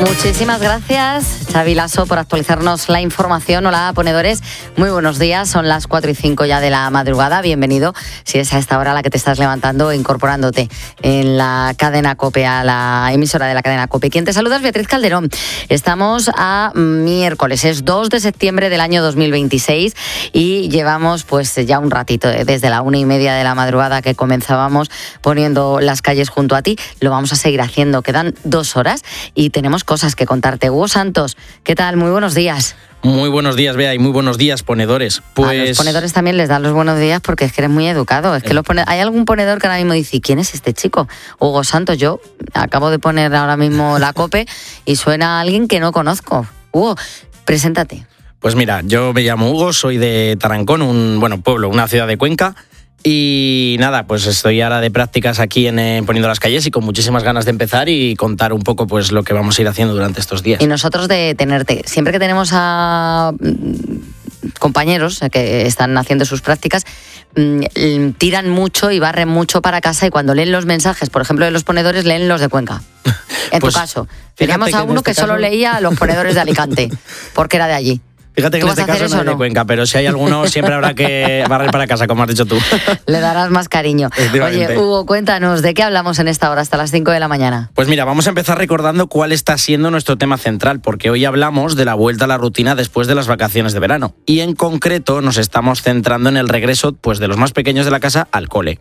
Muchísimas gracias, Xavi Lasso, por actualizarnos la información. Hola, ponedores, muy buenos días. Son las 4:05 ya de la madrugada. Bienvenido, si es a esta hora la que te estás levantando e incorporándote en la cadena COPE, a la emisora de la cadena COPE. Quien te saluda es Beatriz Calderón. Estamos a miércoles, es 2 de septiembre del año 2026 y llevamos pues ya un ratito, desde la 1:30 de la madrugada que comenzábamos poniendo las calles junto a ti. Lo vamos a seguir haciendo. Quedan 2 horas y tenemos cosas que contarte. Hugo Santos, ¿qué tal? Muy buenos días. Muy buenos días, Bea, y muy buenos días, ponedores. A los ponedores también les dan los buenos días porque es que eres muy educado. Es que hay algún ponedor que ahora mismo dice, ¿quién es este chico? Hugo Santos. Yo acabo de poner ahora mismo la COPE y suena a alguien que no conozco. Hugo, preséntate. Pues mira, yo me llamo Hugo, soy de Tarancón, un pueblo, una ciudad de Cuenca. Y nada, pues estoy ahora de prácticas aquí en Poniendo las Calles y con muchísimas ganas de empezar y contar un poco pues lo que vamos a ir haciendo durante estos días. Y nosotros de tenerte. Siempre que tenemos a compañeros que están haciendo sus prácticas, tiran mucho y barren mucho para casa y cuando leen los mensajes, por ejemplo, de los ponedores, leen los de Cuenca. En pues, tu caso. Teníamos a uno que solo leía a los ponedores de Alicante, porque era de allí. Fíjate que en este caso no es de Cuenca, pero si hay alguno siempre habrá que barrer para casa, como has dicho tú. Le darás más cariño. Oye, Hugo, cuéntanos, ¿de qué hablamos en esta hora hasta las 5 de la mañana? Pues mira, vamos a empezar recordando cuál está siendo nuestro tema central, porque hoy hablamos de la vuelta a la rutina después de las vacaciones de verano. Y en concreto nos estamos centrando en el regreso pues, de los más pequeños de la casa al cole.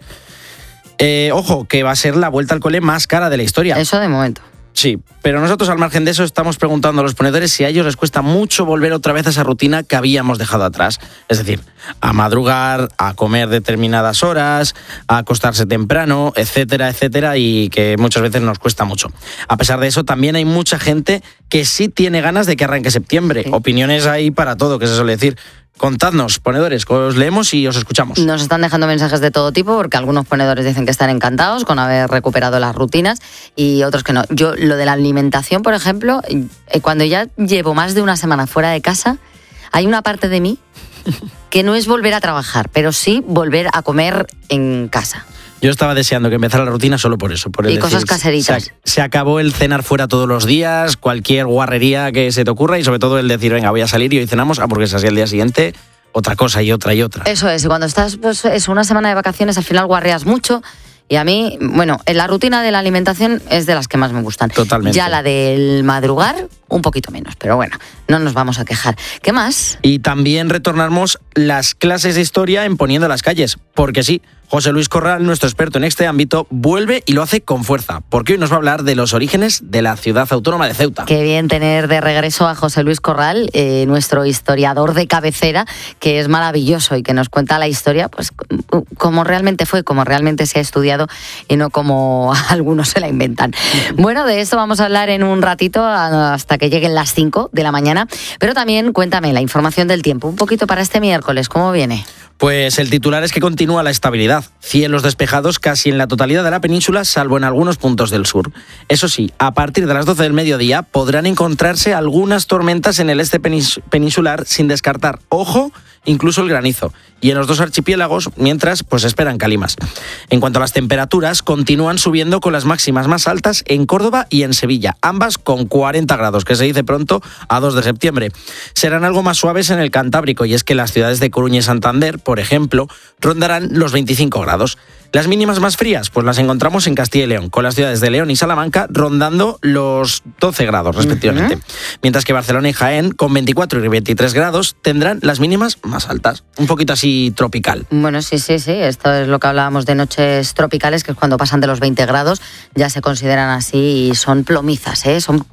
Ojo, que va a ser la vuelta al cole más cara de la historia. Eso de momento. Sí, pero nosotros al margen de eso estamos preguntando a los ponedores si a ellos les cuesta mucho volver otra vez a esa rutina que habíamos dejado atrás. Es decir, a madrugar, a comer determinadas horas, a acostarse temprano, etcétera, etcétera, y que muchas veces nos cuesta mucho. A pesar de eso, también hay mucha gente que sí tiene ganas de que arranque septiembre. Sí. Opiniones hay para todo, que se suele decir. Contadnos, ponedores, que os leemos y os escuchamos. Nos están dejando mensajes de todo tipo, porque algunos ponedores dicen que están encantados con haber recuperado las rutinas y otros que no. Yo, lo de la alimentación, por ejemplo, cuando ya llevo más de una semana fuera de casa, hay una parte de mí que no es volver a trabajar, pero sí volver a comer en casa. Yo estaba deseando que empezara la rutina solo por eso. Por y cosas caseritas. Se acabó el cenar fuera todos los días, cualquier guarrería que se te ocurra y sobre todo el decir, venga, voy a salir y hoy cenamos hamburguesas y al día siguiente otra cosa y otra y otra. Eso es, y cuando estás pues una semana de vacaciones al final guarreas mucho. Y a mí, la rutina de la alimentación es de las que más me gustan. Totalmente. Ya la del madrugar, un poquito menos, pero bueno, no nos vamos a quejar. ¿Qué más? Y también retornamos las clases de historia en Poniendo las Calles, porque sí, José Luis Corral, nuestro experto en este ámbito, vuelve y lo hace con fuerza, porque hoy nos va a hablar de los orígenes de la ciudad autónoma de Ceuta. Qué bien tener de regreso a José Luis Corral, nuestro historiador de cabecera, que es maravilloso y que nos cuenta la historia pues como realmente fue, como realmente se ha estudiado y no como algunos se la inventan. Bueno, de esto vamos a hablar en un ratito hasta que lleguen las 5 de la mañana, pero también cuéntame la información del tiempo, un poquito para este miércoles, ¿cómo viene? Pues el titular es que continúa la estabilidad. Cielos despejados casi en la totalidad de la península, salvo en algunos puntos del sur. Eso sí, a partir de las 12 del mediodía podrán encontrarse algunas tormentas en el este peninsular sin descartar, ojo, incluso el granizo. Y en los 2 archipiélagos, mientras, pues esperan calimas. En cuanto a las temperaturas, continúan subiendo con las máximas más altas en Córdoba y en Sevilla, ambas con 40 grados, que se dice pronto a 2 de septiembre. Serán algo más suaves en el Cantábrico, y es que las ciudades de Coruña y Santander, por ejemplo, rondarán los 25 grados. Las mínimas más frías, pues las encontramos en Castilla y León, con las ciudades de León y Salamanca rondando los 12 grados respectivamente. Mientras que Barcelona y Jaén, con 24 y 23 grados, tendrán las mínimas más altas. Un poquito así tropical. Bueno, sí. Esto es lo que hablábamos de noches tropicales, que es cuando pasan de los 20 grados, ya se consideran así y son plomizas, son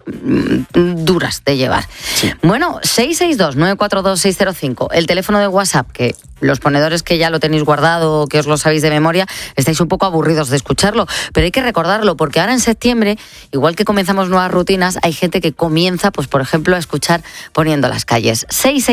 duras de llevar. Sí. Bueno, 662-942-605, el teléfono de WhatsApp, que los ponedores que ya lo tenéis guardado, que os lo sabéis de memoria, estáis un poco aburridos de escucharlo, pero hay que recordarlo, porque ahora en septiembre, igual que comenzamos nuevas rutinas, hay gente que comienza, pues por ejemplo, a escuchar Poniendo las Calles.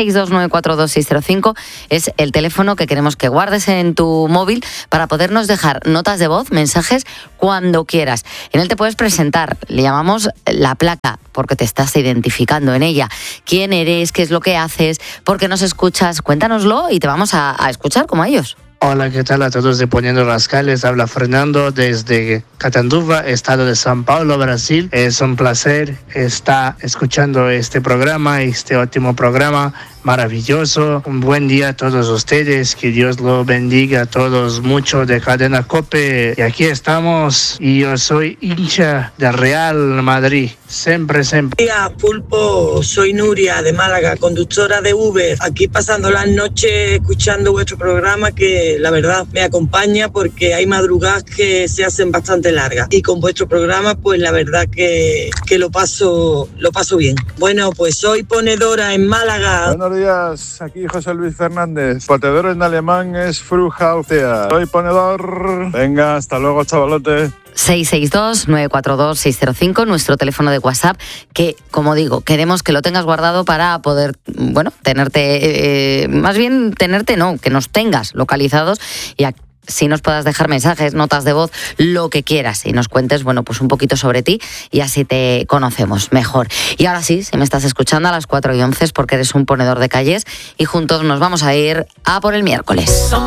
662-942-605 es el teléfono que queremos que guardes en tu móvil para podernos dejar notas de voz, mensajes, cuando quieras. En él te puedes presentar, le llamamos la placa, porque te estás identificando en ella. ¿Quién eres? ¿Qué es lo que haces? ¿Por qué nos escuchas? Cuéntanoslo y te vamos a escuchar como a ellos. Hola, ¿qué tal a todos de Poniendo las Calles? Habla Fernando desde Catanduva, estado de São Paulo, Brasil. Es un placer estar escuchando este programa, este ótimo programa, maravilloso. Un buen día a todos ustedes, que Dios lo bendiga a todos mucho de Cadena COPE. Y aquí estamos, y yo soy hincha de Real Madrid, siempre. Hola, Pulpo, soy Nuria de Málaga, conductora de Uber, aquí pasando las noches escuchando vuestro programa, que la verdad me acompaña porque hay madrugadas que se hacen bastante largas, y con vuestro programa pues la verdad que lo paso bien. Bueno, pues soy ponedora en Málaga. Buenos días, aquí José Luis Fernández. Ponedor en alemán es Frühaufsteher. Soy ponedor. Venga, hasta luego, chavalote. 662-942-605, nuestro teléfono de WhatsApp, que, como digo, queremos que lo tengas guardado para poder, tenerte, que nos tengas localizados y si nos puedas dejar mensajes, notas de voz, lo que quieras, y nos cuentes, pues un poquito sobre ti, y así te conocemos mejor. Y ahora sí, si me estás escuchando a las 4:11 es porque eres un ponedor de calles, y juntos nos vamos a ir a por el miércoles.